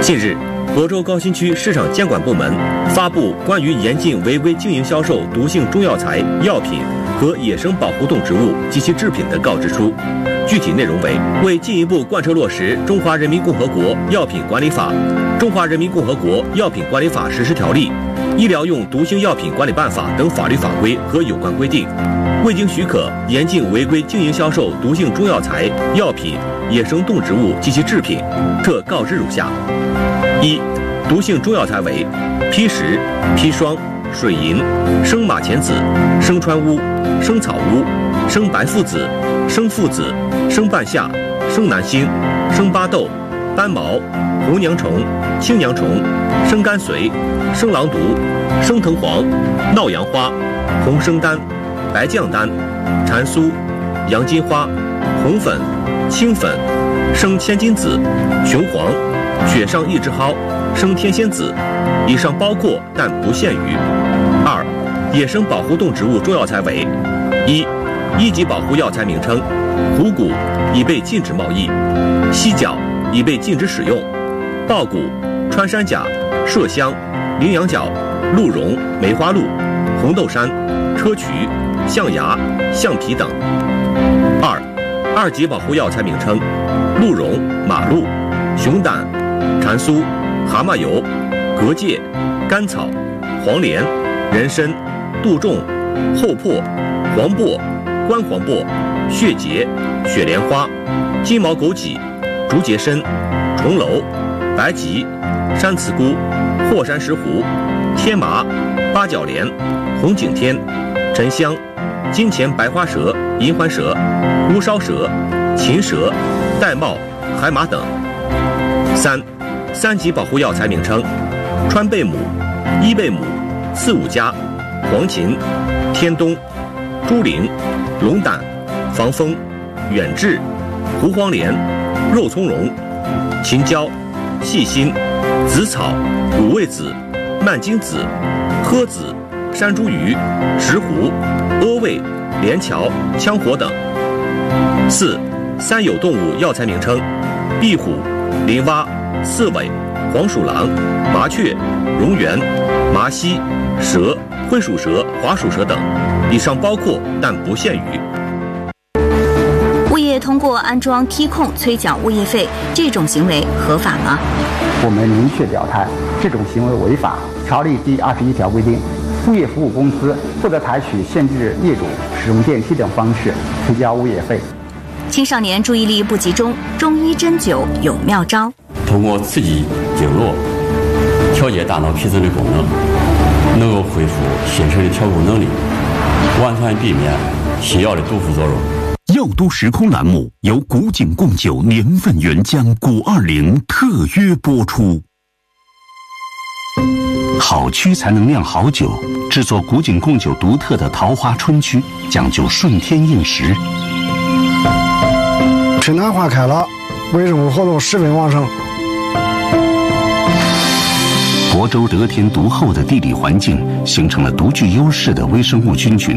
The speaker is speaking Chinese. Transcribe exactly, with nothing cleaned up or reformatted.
近日，亳州高新区市场监管部门发布关于严禁违规经营销售毒性中药材、药品和野生保护动植物及其制品的告知书。具体内容为：为进一步贯彻落实《中华人民共和国药品管理法》《中华人民共和国药品管理法实施条例》《医疗用毒性药品管理办法》等法律法规和有关规定，未经许可严禁违规经营销售毒性中药材、药品、野生动植物及其制品，特告知如下：一、毒性中药材为砒石、砒霜、水银、生马钱子、生川乌、生草乌、生白附子、生附子、生半夏、生南星、生巴豆、斑毛、红娘虫、青娘虫、生甘遂、生狼毒、生藤黄、闹阳花、红生丹、白酱丹、蟾酥、洋金花、红粉、青粉、生千金子、雄黄、雪上一枝蒿、生天仙子，以上包括但不限于：二、野生保护动植物中药材为：一、一级保护药材名称，虎骨已被禁止贸易，犀角已被禁止使用，豹骨、穿山甲、麝香、羚羊角、鹿茸、梅花鹿、红豆杉、砗磲、象牙、橡皮等。二、二级保护药材名称，鹿茸、马鹿、熊胆、蟾酥、蛤蟆油、蛤蚧、甘草、黄连、人参、杜仲、厚朴、黄柏、关黄柏、血结、雪莲花、金毛枸杞、竹节参、重楼、白芨、山茨菇、霍山石斛、天麻、八角莲、红景天、沉香、金钱白花蛇、银环蛇、乌梢蛇、禽蛇、玳瑁、海马等。三、三级保护药材名称，川贝母、伊贝母、刺五加、黄芩、天冬、猪苓、龙胆、防风、远志、胡黄连、肉苁蓉、秦椒、细辛、紫草、五味子、蔓荆子、诃子、山茱萸、石斛、阿魏、连翘、羌活等。四、三有动物药材名称，壁虎、林蛙、刺猬、黄鼠狼、麻雀、蝾螈、麻蜥、蛇、灰鼠蛇、华鼠蛇等，以上包括但不限于。 物业通过安装梯控催缴物业费，这种行为合法吗？ 我们明确表态，这种行为违法。条例第二十一条规定，物业服务公司不得采取限制业主使用电梯等方式催交物业费。 青少年注意力不集中，中医针灸有妙招。 通过刺激经络，调节大脑皮质的功能，能够恢复新陈的调控能力，完全避免西药的毒副作用。 药都时空栏目由古井贡酒年份原浆古二零特约播出。好曲才能酿好酒，制作古井贡酒独特的桃花春曲，讲究顺天应时。 春暖花开了，微生物活动十分旺盛。 亳州得天独厚的地理环境，形成了独具优势的微生物菌群。